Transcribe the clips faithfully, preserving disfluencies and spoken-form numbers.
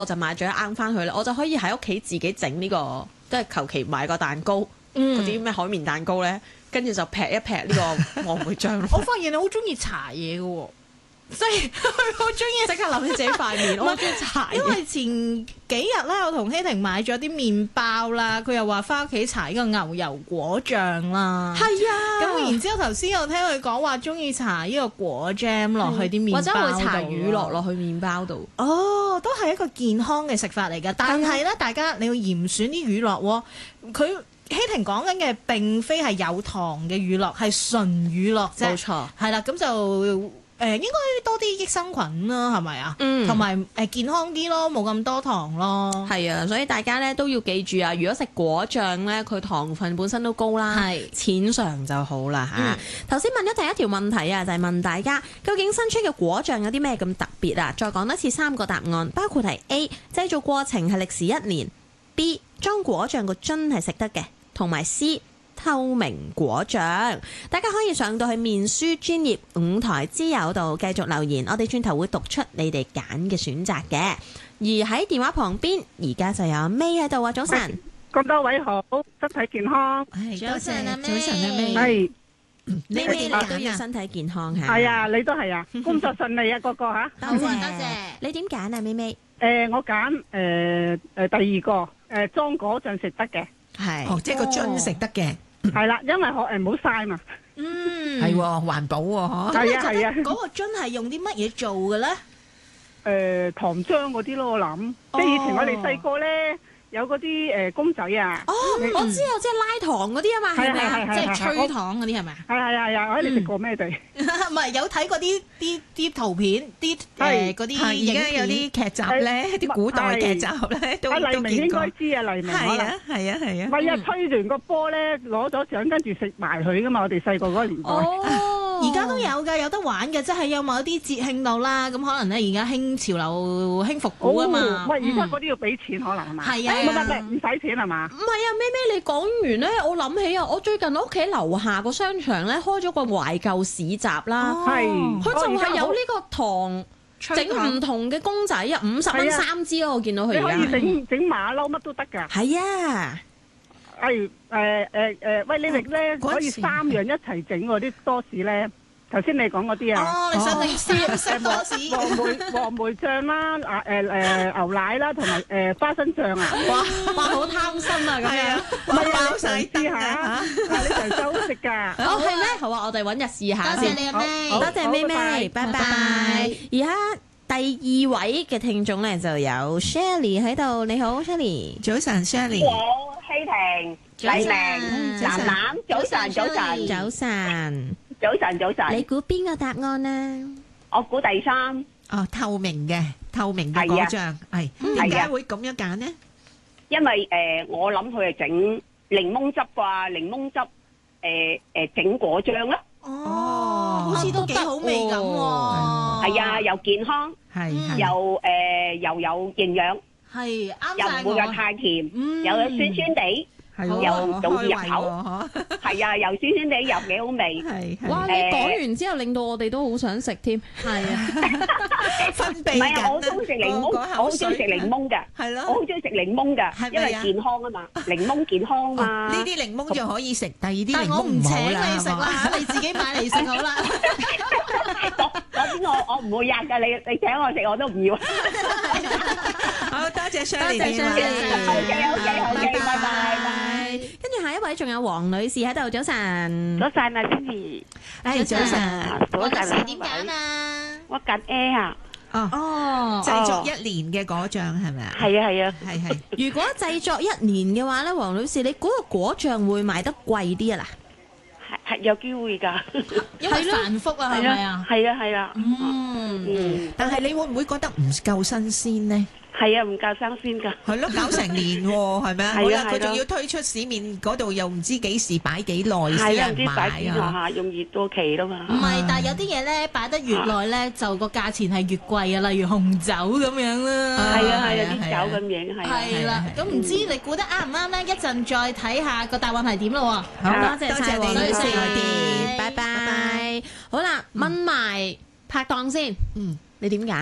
我就買咗一罌翻去啦，我就可以喺屋企自己整呢、這個，即係求其買個蛋糕，嗰啲咩海綿蛋糕咧，跟住就劈一劈呢個黃梅醬。 我發現你好中意搽嘢嘅喎。即係好中意， 即刻諗起自己塊面，我中意搽。 因為前幾日咧，我同希婷買咗啲麵包啦，佢又話翻屋企搽呢個牛油果醬啦。 係啊， 咁然之後頭先又聽佢講話中意搽呢個果醬落去啲麵包度， 或者會搽乳酪落去麵包度。 哦，都係一個健康嘅食法嚟㗎。但係咧，大家你要嚴選啲乳酪喎。佢希婷講緊嘅並非係有糖嘅乳酪，係純乳酪啫。 冇錯， 係啦，咁就。誒、呃、應該多啲益生菌啦，係咪啊？ 嗯， 同埋誒健康啲咯，冇咁多糖咯。 係啊，所以大家咧都要記住啊！如果食果醬咧，佢糖分本身都高啦，係淺嘗就好啦嚇。頭先、嗯、問咗第一條問題啊，就係、是、問大家究竟新出嘅果醬有啲咩咁特別啊？再講多次三個答案，包括係 A 製造過程係歷時一年 ，B 裝果醬個樽係食得嘅，同埋 C。透明果醬，大家可以上到去面書專頁五台之友度繼續留言，我哋轉頭會讀出你哋揀嘅選擇嘅。而喺電話旁邊，而家就有 May 喺度啊，早晨， 咁多位好，身體健康。 早晨啊， 早晨啊 May， 係你哋都要身體健康嚇。 係啊，你都係啊，工作順利啊，個個嚇。 多謝多謝。 你點揀啊，May？ 誒，我揀誒誒第二個誒裝果醬食得嘅， 係哦，即係個樽食得嘅。 係啦，因為我誒唔好嘥嘛。 嗯， 係環保喎。 係啊係啊。 嗰個樽係用啲乜嘢做嘅咧？ 誒糖漿嗰啲咯，我諗。即係以前我哋細個咧。有嗰啲誒公仔啊！ 哦，我知啊，即係拉糖嗰啲啊嘛，係咪啊？ 即係吹糖嗰啲係咪啊？ 係係係啊！我哋食過咩地？ 唔係有睇過啲啲啲圖片，啲誒嗰啲而家有啲劇集咧，啲古代劇集咧都都見過。黎明應該知啊，黎明係啊係啊係啊！ 唔係啊，吹完個波咧，攞咗獎跟住食埋佢噶嘛！我哋細個嗰個年代。 哦，而家都有㗎，有得玩嘅，即係有某啲節慶度啦。咁可能咧，而家興潮流興復古啊嘛。 喂，而家嗰啲要俾錢可能係嘛？ 係啊。 唔得唔使錢係嘛？ 唔係啊，咩咩你講完咧，我諗起啊，我最近屋企樓下個商場咧開咗個懷舊市集啦， 係、 哦，佢就係有呢個糖整唔同嘅公仔啊，五十蚊三支咯，我見到佢而家。 你可以整整馬騮乜都得㗎。 係啊， 係誒誒誒，喂，你哋咧可以三樣一齊整喎，啲多士咧。頭先你講嗰啲啊， 哦，你想你食食多士， 黃梅黃梅醬啦，啊誒誒牛奶啦，同埋誒花生醬啊， 哇哇好貪心啊咁樣， 唔係啊，你嘗試下，你長洲好食㗎。 哦係咩？好啊，我哋揾日試下先。 多謝你啊 May， 多謝 May May，拜拜。而家第二位嘅聽眾咧就有 Shelly 喺度，你好 Shelly， 早晨 Shelly， 好希婷、黎明、楠楠，早晨早晨早晨。 早晨，早晨。 你估邊個答案呢？ 我估第三。 哦，透明嘅，透明嘅果醬，係點解會咁樣揀呢？ 因為誒，我諗佢係整檸檬汁啩，檸檬汁誒誒整果醬啦。 哦，好似都幾好味咁喎。 係啊，又健康， 係又誒又有營養， 係啱又唔會話太甜，又有酸酸地。又容易入口，係啊，又酸酸地又幾好味。 係， 哇！你講完之後，令到我哋都好想食添。係啊， 分泌緊。 唔係啊，我好中意食檸檬，我好中意食檸檬嘅。 係咯， 我好中意食檸檬嘅，因為健康啊嘛，檸檬健康嘛。 呢啲檸檬就可以食，第二啲檸檬我唔請你食啦， 啦，你自己買嚟食好啦。 嗰啲我我唔會吔㗎，你你請我食我都唔要。 好多謝 Shelly， 多謝 Shelly， 好嘅好嘅好嘅，拜拜。 跟住下一位仲有黃女士喺度，早晨。 早晨啊，Cindy。 誒，早晨。 早晨。 點揀啊？ 我揀 A 啊。 哦哦， 製作一年嘅果醬係咪啊？ 係啊係啊。 係係。 如果製作一年嘅話咧，黃女士，你估個果醬會賣得貴啲啊？ 嗱，係有機會㗎。 因為繁複啊，係咪啊？ 係啊係啊。 嗯嗯。 但係你會唔會覺得唔夠新鮮呢？ 係啊，唔夠新鮮㗎。 係咯，搞成年喎，係咪啊？好啦，佢仲要推出市面嗰度，又唔知幾時擺幾耐先有人買啊！ 用熱到期啦嘛。 唔係，但係有啲嘢咧擺得越耐咧，就個價錢係越貴啊。例如紅酒咁樣啦。 係啊係啊，啲酒咁樣係。 係啦，咁唔知你估得啱唔啱咧？一陣再睇下個答案係點咯。 好，多謝晒黃女士，拜拜。好啦，問埋拍檔先。嗯，你點揀？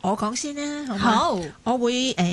我講先啦，好嗎？ 好， 我會誒。